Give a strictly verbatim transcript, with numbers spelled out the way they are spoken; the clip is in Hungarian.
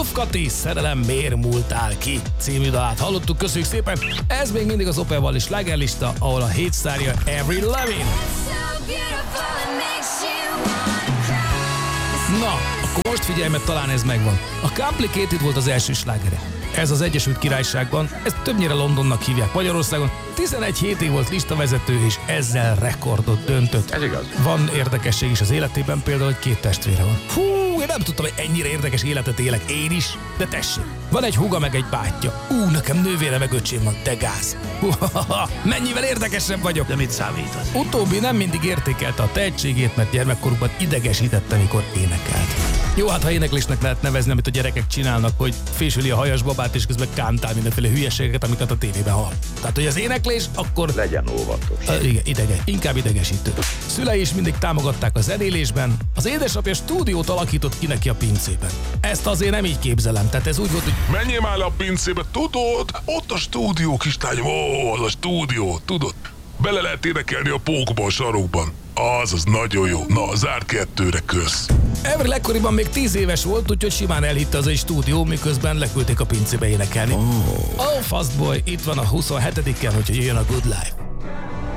Wolf Kati, Szerelem miért múltál ki című dalát hallottuk, köszönjük szépen. Ez még mindig az Opel Valley slágerlista, ahol a hét sztárja Avril Lavigne. Na, akkor most figyelj, mert talán ez megvan. A Complicated volt az első slágere. Ez az Egyesült Királyságban, ezt többnyire Londonnak hívják Magyarországon. tizenegy hétig volt listavezető, és ezzel rekordot döntött. Ez igaz. Van érdekesség is az életében, például, hogy két testvére van. Hú, én nem tudtam, hogy ennyire érdekes életet élek én is, de tessék. Van egy húga meg egy bátyja. Ú, nekem nővére meg öcsém van, de gáz. Hú, mennyivel érdekesebb vagyok. De mit számít az? Utóbbi nem mindig értékelte a tehetségét, mert gyermekkorukban idegesítette, mikor énekelt. Jó, hát ha éneklésnek lehet nevezni, amit a gyerekek csinálnak, hogy fésüli a hajas babát, és közben kántál mindenféle hülyeségeket, amiket a tévében hall. Tehát, hogy az éneklés, akkor... Legyen óvatos. Uh, igen, idege, inkább idegesítő. Szülei is mindig támogatták a zenélésben, az édesapja stúdiót alakított ki neki a pincében. Ezt azért nem így képzelem, tehát ez úgy volt, hogy... Menjél már le a pincébe, tudod? Ott a stúdió, kislányom, ó, az a stúdió, tudod? Bele lehet énekelni a pókba a sarokban. Az, az nagyon jó. Na, zárt kettőre, kösz. Avril ekkoriban még tíz éves volt, úgyhogy simán elhitte az egy stúdió, miközben leküldték a pincébe énekelni. Oh, oh Fast Boy, itt van a huszonhetediken, hogyha jöjjön a Good Life.